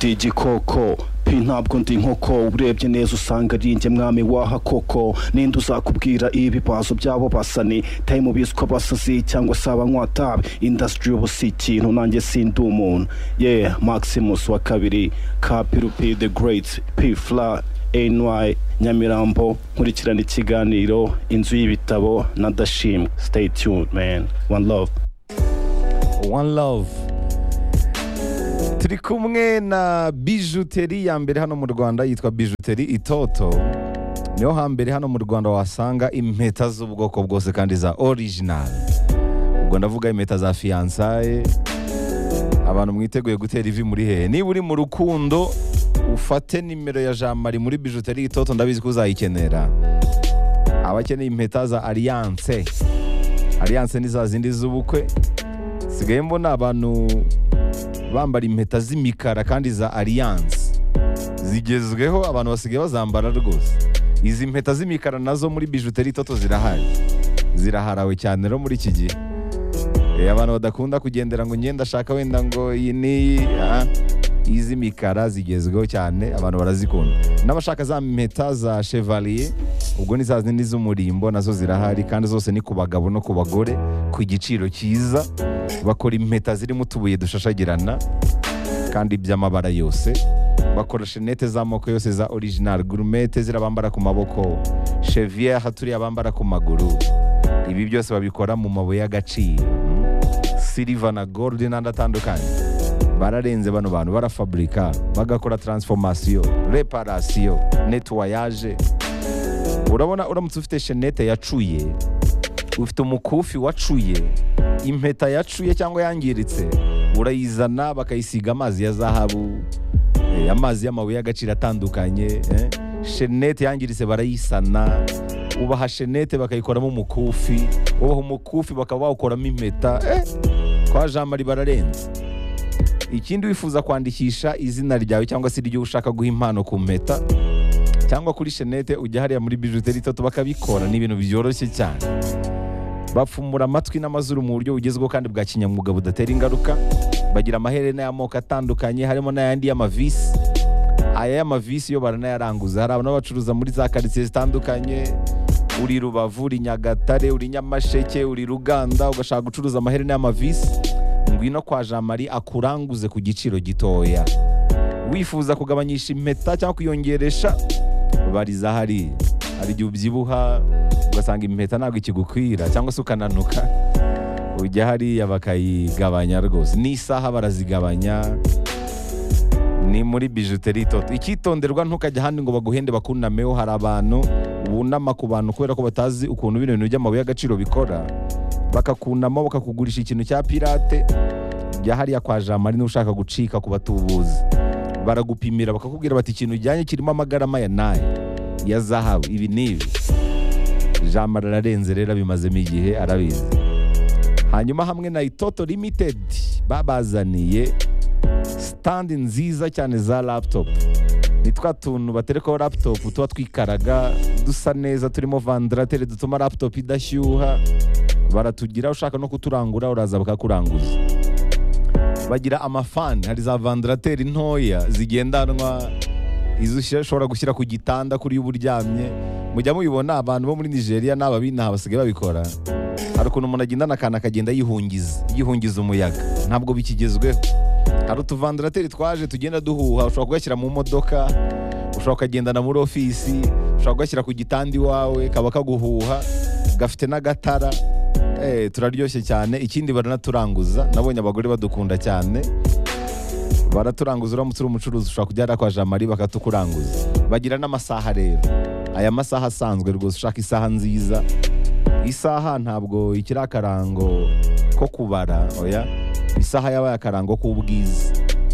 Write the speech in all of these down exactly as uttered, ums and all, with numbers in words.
ndi igikoko pi ntabwo ndi inkoko urebye neza usanga ari njye mwami waha koko ninde uzakubwira ibibazo byabo basani time biswa basazi cyangwa se abanywa tabi industry ubusi ikintu nanjye sindi umuntu yeah Maximus wa kabiri Kapirupi the great P Fla N Y Nyamirambo nkurikirana ikiganiro inzu y'ibitabo na Dashim. Stay tuned man. One love. One love. Turi kumwe na bijuteri ya mbere hano mu Rwanda yitwa bijuteri Itoto. Niho hambere hano mu Rwanda wasanga impeta z'ubwoko bwose kandi za original. Ubwo ndavuga impeta za fiançailles. Abantu mwiteguye gutera ivi muri he. Niba uri mu rukundo ufate nimero ya Jean Marie muri bijuteri Itoto ndabizi ko uzayikenera. Abakeneye impeta za Alliance. Alliance ni za zindi z'ubukwe. Sigaye mbona abantu bambara impeta z'imikara kandi za Alliance. Zigezweho abantu basigaye bazambara rwose. Izi mpeta z'imikara nazo muri bijuteri Itoto zirahari. Ziraharawe cyane rero muri iki gihe. Eh abantu badakunda kugendera ngo ngenda shaka wenda ngo iyi ni izi mikara zigezweho cyane abantu barazikunda. N'abashaka za mpeta za Chevalier ubwo ni za zindi z'umurimbo nazo zirahari kandi zose ni ku bagabo no ku bagore ku giciro cyiza. Bakora impeta zirimo utubuye dushashagirana kandi by'amabara yose. Bakora shenete z'amoko yose za original gourmet zirabambara ku maboko, chevier haturi abambara ku maguru. Ibi byose babikora mu mabuye y'agaciro, silver na gold n'andatandukanye. Bararenze bano bantu barafabrika bagakora transformation, reparation, nettoyage. Urabona uramutse ufite shenete yacuye, ufite umukufi wacuye, impeta yacuye cyangwa yangiritse, urayizana bakayisiga amazi ya zahabu, eh, amazi y'amabuye y'agaciro atandukanye, eh. Shenete yangiritse barayisana, ubaha shenete bakayikoramo umukufi, ubaha umukufi bakaba bawukoramo impeta, eh. Kwa Jean Marie bararenze. Ikindi wifuza kwandikisha izina ryawe cyangwa se iryo ushaka guha impano ku mpeta cyangwa kuri shenete ujya hariya muri bijuteri Itoto bakabikora. Ni ibintu byoroshye cyane. Bapfumura amatwi n'amazuru mu buryo bugezweho kandi bwa kinyamwuga budatera ingaruka. Bagira amaherena y'amoko atandukanye harimo n'ayandi y'amavisi. Aya y'amavisi yo baranayaranguza. Hari abantu bacuruza muri za quartiers zitandukanye. Uri Rubavu, uri Nyagatare, uri Nyamasheke, uri Ruganda ugashaka gucuruza amaherena y'amavisi, ngwino kwa Jean Marie akuranguze ku giciro gitoya. Wifuza kugabanyisha impeta cyangwa kuyongeresha bariza hari. Hari igihe ubyibuha ugasanga impeta ntabwo ikigukwira cyangwa se ukananuka, ujya hariya bakayigabanya rwose. N'isaha barazigabanya. Ni muri bijuteri Itoto. Ikitonderwa ntukajya handi ngo baguhende bakunameho. Hari abantu bunama ku bantu kubera ko batazi ukuntu bino bintu by'amabuye y'agaciro bikora, bakakunama bakakugurisha ikintu cya pirate. Jya hariya kwa Jean Marie n'ushaka gucika ku batubuzi, baragupimira bakakubwira bati ikintu ujyanye kirimo amagarama ya naye ya zahabu ibi nibi. Jean Marie ararenze rero bimazemo igihe arabizi. Hanyuma hamwe na Itoto Limited babazaniye stand nziza cyane za laptop. Nitwa tuntu baterekaho laptop tuba twikaraga dusa neza turimo vandarateri dutuma laptop idashyuha. Baratugira ushaka no kuturangura uraza bakakuranguza. Bagira amafani, hari za vandarateri ntoya zigendanwa, izo ushobora gushyira ku gitanda kuri uburyamye. Mujya mubibona abantu bo muri Nigeria n'aba binaha basigaye babikora. Hari ukuntu umuntu agendana akana akagenda yihungiza yihungiza umuyaga. Ntabwo bikigezweho. Hari utuvandarateri twaje tugenda duhuha, ushobora kugashyira mu modoka, ushobora kugendana muri ofisi, ushobora kugashyira ku gitanda iwawe kaba kaguhuha, gafite n'agatara. Eh turaryoshye cyane. Ikindi baranaturanguza. Nabonye abagore badukunda cyane. Baraturanguza uramutse uri umucuruzi ushobora kujya kwa Jean Marie bakatukuranguza. Bagira n'amasaha rero. Aya masaha asanzwe rwose ushaka isaha nziza. Isaha ntabwo ikiri akarango ko kubara, oya. Isaha yabaye akarango k'ubwiza.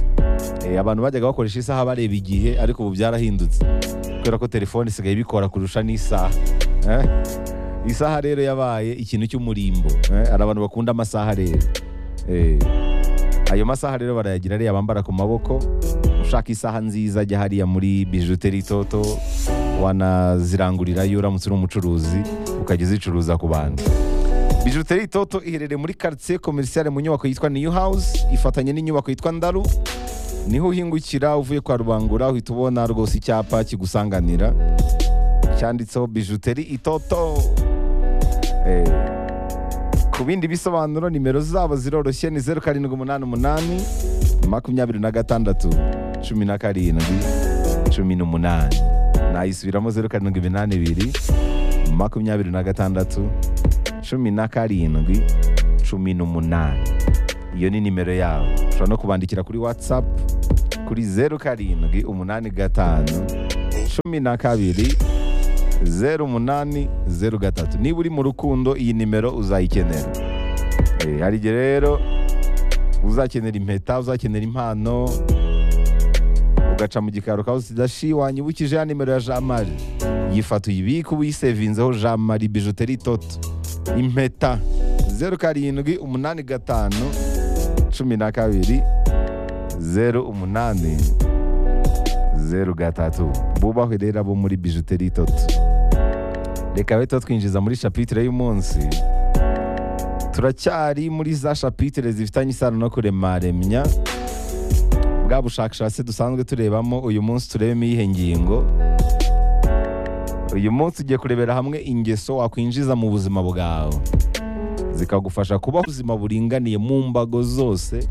Eh abantu bajyaga bakoresha isaha bareba igihe ariko ubu byarahindutse. Kubera ko telefone isigaye bikora kurusha n'isaha. Eh? Isaha rero yabaye ikintu cy'umurimbo. Eh ari abantu bakunda amasaha rero. Eh ayo masaha rero barayagira ari abambara ku maboko. Ushaka isaha nziza jya hariya muri bijuteri Itoto, wanazirangurira yo uramutse uri umucuruzi ukajya uzicuruza ku bantu. Bijuteri Itoto iherereye muri quartier commercial mu nyubako yitwa New House, ifatanye n'inyubako yitwa Ndaru. niho uhingukira uvuye kwa Rubangura uhita ubona rwose icyapa kigusanganira cyanditseho bijuteri itoto. eh. Ku bindi bisobanuro nimero zabo ziroroshye ni zeru karindwi umunani umunani makumyabiri na gatandatu cumi na karindwi cumi n'umunani. Nayisubiramo zeru karindwi iminani ibiri makumyabiri na gatandatu cumi na karindwi cumi n'umunani. Iyo ni nimero yabo. Ushobora no kubandikira kuri WhatsApp kuri zeru karindwi umunani gatanu cumi na kabiri zeru umunani zeru gatatu. Niba uri mu rukundo iyi nimero uzayikenera. Eh, hari igihe rero uzakenera impeta, uzakenera impano, ugaca mu gikaro kaho zidashi wanyibukije ya nimero ya Jean Marie. Yifata uyibika uyisevinzeho Jean Marie bijuteri itoto. Impeta zeru karindwi umunani gatanu cumi na kabiri zeru umunani zeru gatatu. Bubahwe rero abo muri bijuteri itoto. Reka beto twinjiza muri chapitre y'umunsi. Turacyari muri za chapitre zifitanye isano no kuremaremya. Bwa bushakashatsi dusanzwe turebamo uyu munsi turebemo iyihe ngingo. Uyu munsi ugiye kurebera hamwe ingeso wakwinjiza mu buzima bwawe zikagufasha kuba ubuzima buringaniye mu mbago zose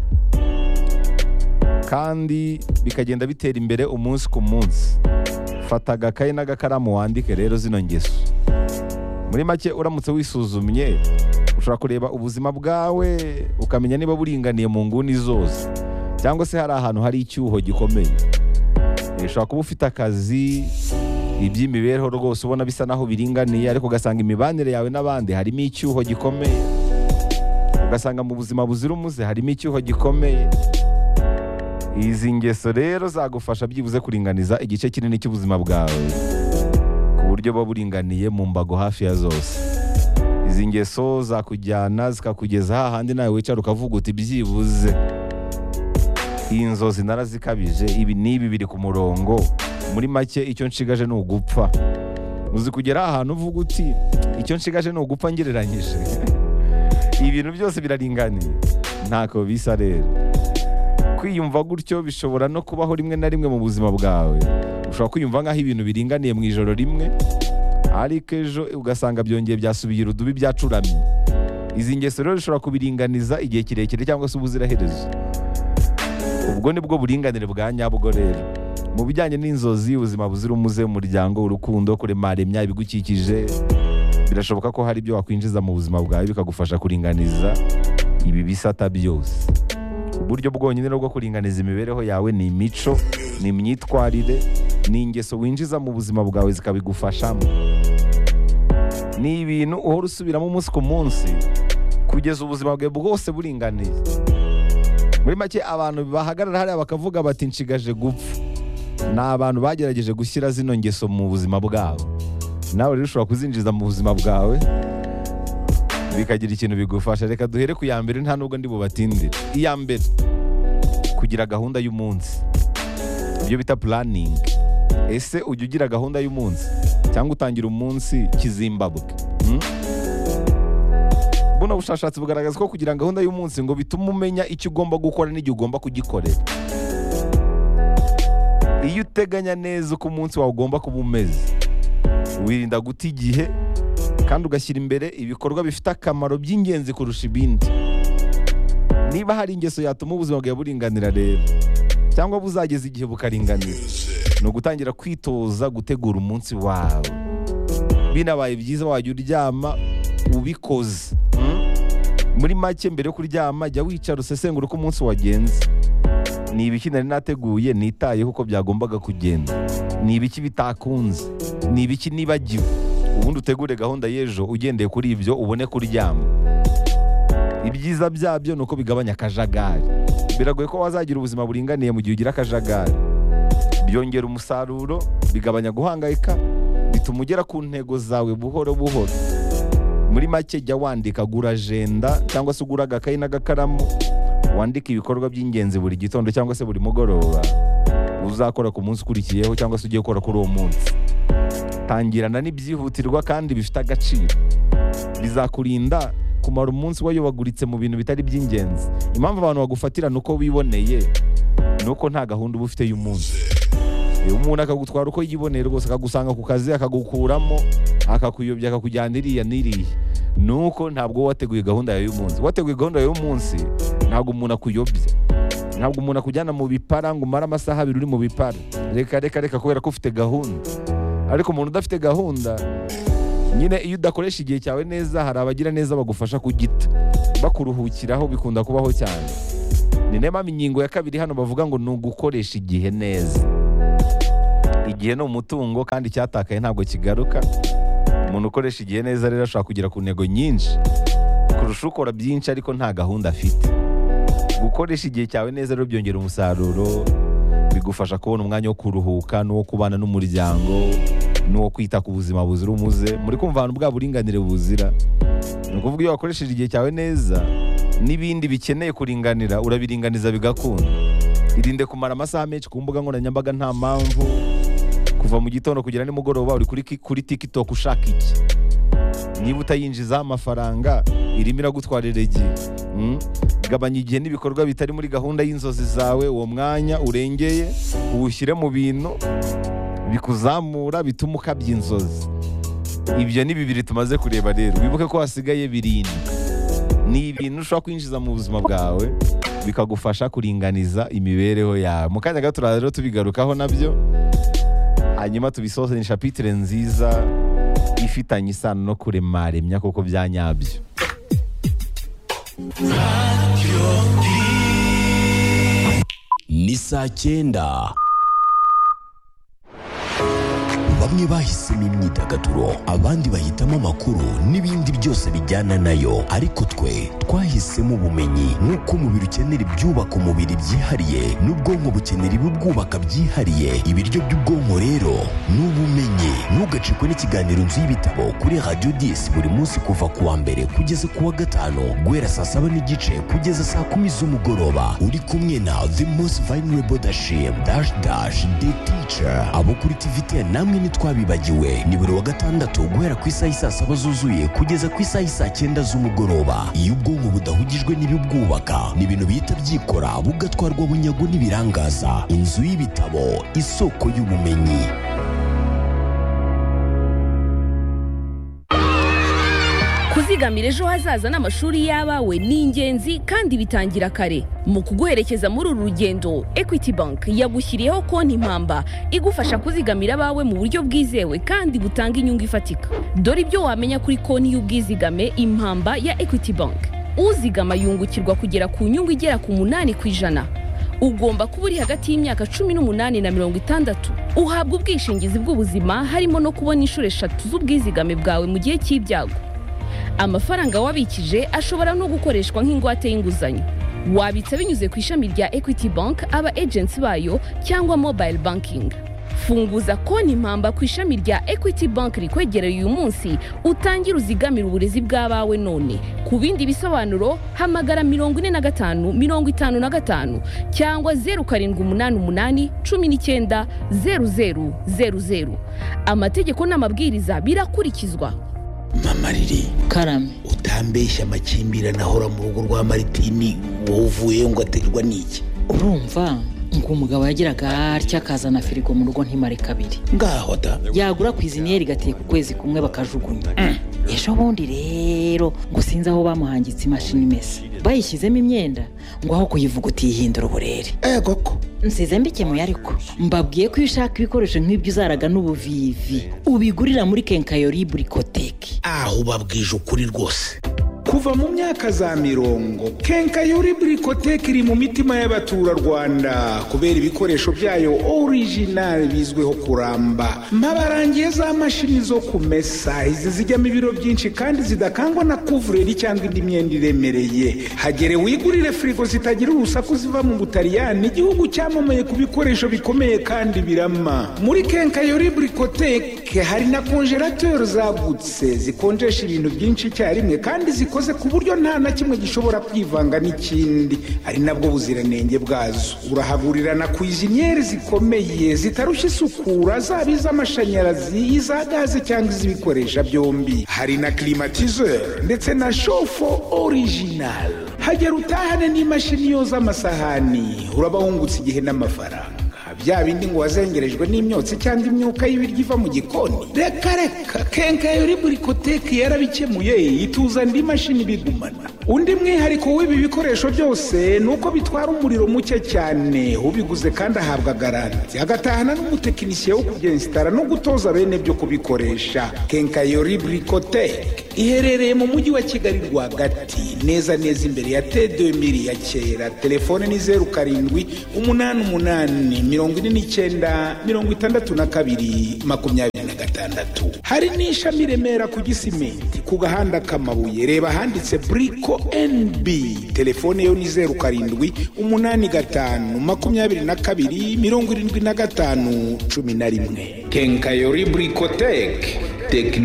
kandi bikagenda bitera imbere umunsi ku munsi. Fata agakayi n'agakaramu wandike rero zino ngeso. Muri make uramutse wisuzumye ushobora kureba ubuzima bwawe ukamenya niba buringaniye mu nguni zose cyangwa se hari ahantu hari icyuho gikomeye. Ushobora kuba ufite akazi, iby'imibereho rwose ubona bisa naho biringaniye ariko ugasanga imibanire yawe n'abandi harimo icyuho gikomeye. Ugasanga mu buzima buzira umuze harimo icyuho gikomeye. Izi ngeso rero zagufasha byibuze kuringaniza igice kinini cy'ubuzima bwawe ku buryo buba buringaniye mu mbago hafi ya zose. Izi ngeso zakujyana zikakugeza hahandi nawe wicara ukavuga uti byibuze iyi nzozi narazikabije, ibi n'ibi biri ku murongo, muri make icyo nshigaje ni ugupfa. Uzi kugera ahantu uvuga uti icyo nshigaje ni ugupfa ngereranyije. Ibintu byose biraringaniye. Ntako bisa rero. Kwiyumva gutyo bishobora no kubaho rimwe na rimwe mu buzima bwawe. Ushobora kwiyumva nk'aho ibintu biringaniye mu ijoro rimwe ariko ejo ugasanga byongeye byasubiye urudubi byacuramye. Izi ngeso rero zishobora kubiringaniza igihe kirekire cyangwa se ubuziraherezo. Ubwo ni bwo buringanire bwa nyabwo rero. Mu bijyanye n'inzozi, ubuzima buzira umuze, umuryango, urukundo, kuremaremya ibigukikije, birashoboka ko hari ibyo wakwinjiza mu buzima bwawe bikagufasha kuringaniza ibi bisata byose. Uburyo bwonyine bwo kuringaniza imibereho yawe ni imico, ni imyitwarire, ni ingeso winjiza mu buzima bwawe zikabigufashamo. Ni ibintu uhora usubiramo umunsi ku munsi kugeza ubuzima bwawe bwose buringaniye. Muri make abantu bahagarara hariya bakavuga bati nshigaje gupfa, ni abantu bagerageje gushyira zino ngeso mu buzima bwabo. Nawe rero ushobora kuzinjiza mu buzima bwawe bikagira ikintu bigufasha. Reka duhere ku ya mbere, nta nubwo ndi bubatindire. Iya mbere, kugira gahunda y'umunsi, ibyo bita planning. Ese ujya ugira gahunda y'umunsi cyangwa utangira umunsi kizimbabwe? hmm? Buno bushakashatsi bugaragaza ko kugira gahunda y'umunsi ngo bituma umenya icyo ugomba gukora n'igihe ugomba kugikorera. Iyo uteganya neza uko umunsi wawe ugomba kuba umeze, wirinda guta igihe kandi ugashyira imbere ibikorwa bifite akamaro by'ingenzi kurusha ibindi. Niba hari ingeso yatuma ubuzima bwawe buringanira rero cyangwa buzageza igihe bukaringanira, ni ugutangira kwitoza gutegura umunsi wawe. Binabaye byiza wajya uryama ubikoze. hmm? Muri make mbere yo kuryama jya wicara usesengura uko umunsi wagenze. Ni ibiki nari nateguye nitayeho uko byagombaga kugenda, ni ibiki bitakunze, ni ibiki nibagiwe, ubundi utegure gahunda y'ejo ugendeye kuri ibyo ubone kuryama. Ibyiza byabyo ni uko bigabanya akajagari. Biragoye ko wazagira ubuzima buringaniye mu gihe ugira akajagari. Byongera umusaruro, bigabanya guhangayika, bituma ugera ku ntego zawe buhoro buhoro. Muri make jya wandika, gura agenda cyangwa se ugura agakayi n'agakaramu, wandika ibikorwa by'ingenzi buri gitondo cyangwa se buri mugoroba uzakora ku munsi ukurikiyeho cyangwa se ugiye gukora kuri uwo munsi. Tangirana n'ibyihutirwa kandi bifite agaciro, bizakurinda kumara umunsi wayobaguritse mu bintu bitari by'ingenzi. Impamvu abantu bagufatirana uko wiboneye nuko nta gahunda uba ufite y'umunsi. Umuntu akagutwara uko yiboneye rwose, akagusanga ku kazi akagukuramo, akakuyobya akakujyana iriya n'iriya, nuko ntabwo wateguye gahunda yawe y'umunsi. Wateguye gahunda yawe y'umunsi ntabwo umuntu akuyobya, ntabwo umuntu akujyana mu bipara ngo umare amasaha abiri uri mu bipara. Reka reka reka kubera ko ufite gahunda. Ariko umuntu udafite gahunda nyine, iyo udakoresha igihe cyawe neza, hari abagira neza bagufasha kugita bakuruhukiraho, bikunda kubaho cyane. Ni nayo mpamvu ingingo ya kabiri hano bavuga ngo ni ugukoresha igihe neza. Igihe ni umutungo kandi cyatakaye ntabwo kigaruka. Umuntu ukoresha igihe neza rero ashobora kugera ku ntego nyinshi kurusha ukora byinshi ariko nta gahunda afite. Gukoresha igihe cyawe neza rero byongera umusaruro, bigufasha kubona umwanya wo kuruhuka n'uwo kubana n'umuryango n'uwo kwita ku buzima buzira umuze. Muri kumva ahantu bwa buringanire buzira, ni ukuvuga iyo wakoresheje igihe cyawe neza, n'ibindi bikeneye kuringanira urabiringaniza bigakunda. Irinde kumara amasaha menshi ku mbuga nkoranyambaga nta mpamvu, kuva mu gitondo kugera nimugoroba uri kuri kuri TikTok ushaka iki. Niba utayinjiza amafaranga irimo iragutwarira igihe. mm? Gabanya igihe n'ibikorwa bitari muri gahunda y'inzozi zawe. Uwo mwanya urengeye uwushyire mu bintu bikuzamura bituma ukabya inzozi. Ibyo ni bibiri tumaze kureba rero. Wibuke ko hasigaye birindwi. Ni ibintu ushobora kwinjiza mu buzima bwawe bikagufasha kuringaniza imibereho yawe. Mu kanya gato rero tubigarukaho nabyo, hanyuma tubisoze ni chapitre nziza ifitanye isano no kuremaremya koko bya nyabyo. Ni saa cyenda. Bamwe bahisemo imyidagaduro, abandi bahitamo amakuru n'ibindi byose bijyana nayo, ariko twe twahisemo ubumenyi. Nk'uko umubiri ukenera ibyubaka umubiri byihariye, n'ubwonko bukenera ibibwubaka byihariye. Ibiryo by'ubwonko rero ni ubumenyi. Ntugacikwe n'ikiganiro Nzu y'Ibitabo kuri Radio dix buri munsi kuva ku wa mbere kugeza ku wa gatanu, guhera saa saba n'igice kugeza saa kumi z'umugoroba. Uri kumwe na The Most Vulnerable Dashim Dash Dash The Teacher. Abo kuri T V ten namwe ni twabibagiwe, ni buri wa gatandatu guhera ku isaha isaa saba zuzuye kugeza ku isaha isaa cyenda z'umugoroba. Iyo ubwonko budahugijwe n'ibibwubaka, ni ibintu bihita byikora bugatwarwa bunyago n'ibirangaza. Inzu y'Ibitabo, isoko y'ubumenyi. Kuzigamira ejo hazaza n'amashuri y'abawe ni ingenzi kandi bitangira kare. Mu kuguherekeza muri uru rugendo, Equity Bank yagushyiriyeho konti impamba igufasha kuzigamira abawe mu buryo bwizewe kandi butanga inyungu ifatika. Dore ibyo wamenya kuri konti y'ubwizigame impamba ya Equity Bank. Uzigama yungukirwa kugera ku nyungu igera ku munani ku ijana. Ugomba kuba uri hagati y'imyaka cumi n'umunani na mirongo itandatu. Uhabwa ubwishingizi bw'ubuzima harimo no kubona inshuro eshatu z'ubwizigame bwawe mu gihe cy'ibyago. Amafaranga wabikije ashobora no gukoreshwa nk'ingwate y'inguzanyo. Wabitsa binyuze ku ishami rya Equity Bank, aba agents bayo cyangwa mobile banking. Funguza konti impamba ku ishami rya Equity Bank rikwegereye uyu munsi, utangire uzigamira uburezi bw'abawe none. Ku bindi bisobanuro hamagara mirongo ine na gatanu mirongo itanu na gatanu cyangwa zeru karindwi umunani umunani cumi n'icyenda zeru zeru zeru zeru. Amategeko n'amabwiriza birakurikizwa. Mama Riri, karame, utambeshya amakimbirane ahora mu rugo rwa Maritini, wowe uvuye ngo aterwa n'iki? Urumva ngo umugabo yagiraga atya akazana firigo mu rugo ntimare kabiri. Ngaho da yagura ku iziniyeri gateye ku kwezi kumwe bakajugunya. mm. Ejo bundi rero ngo sinzi aho bamuhangitse imashini imesa, bayishyizemo imyenda ngo aho kuyivuga utihindura uburere. Eh koko nsize mbikemuye, ariko mbabwiye ko iyo ushaka ibikoresho nk'ibyo uzaraga n'ubuvivi ubigurira muri Kenkayori Burikoteki. aho ubabwije ukuri rwose. Kuva mu myaka za mirongo, Kenkayori Burikoteki iri mu mitima y'abaturarwanda kubera ibikoresho byayo original bizwiho kuramba. Mpabarangiye za mashini zo kumesa, izi zijyamo ibiro byinshi kandi zidakangwa na kuvureri cyangwa indi myenda iremereye. Hagere wigurire frigo zitagira urusaku ziva mu Butaliyani, igihugu cyamamaye ku bikoresho bikomeye kandi birama. Muri Kenkayori Burikoteki hari na congelateur zagutse zikonjesha ibintu byinshi icyarimwe kandi zikoze ku buryo nta na kimwe gishobora kwivanga n'ikindi, ari nabwo buziranenge bwazo. Urahagurira na cuisiniere zikomeye zitarushya isukura, zaba iz'amashanyarazi, iza gaze cyangwa iz'ibikoresha byombi. Hari na climatiseur ndetse na chauffe original. hagera utahane n'imashini yoza amasahani uraba wungutse igihe n'amafaranga. Bya bindi ngo wazengerejwe n'imyotsi cyangwa imyuka y'ibiryo iva mu gikoni, reka reka Kenkayori Burikoteki yarabikemuye ituza indi mashini bigumana. Undi mwihariko w'ibi bikoresho byose nuko bitwara umuriro muke cyane, ubiguze kandi ahabwa garanti agatahana n'umutekinisiye wo kubyensitara no gutoza bene byo kubikoresha. Kenkayori Burikoteki iherereye mu mujyi wa Kigali rwagati, neza neza imbere ya T deux mille ya kera. Telefone ni zeru karindwi umunani umunani mirongo ine n'icyenda mirongo itandatu na kabiri makumyabiri na gatandatu. Hari n'ishami Remera ku Gisimenti ku gahanda k'amabuye, reba handitse Brico N B. Telefone yo ni zeru karindwi umunani gatanu makumyabiri na kabiri mirongo irindwi na gatanu cumi na rimwe. Kenkayori Burikoteki.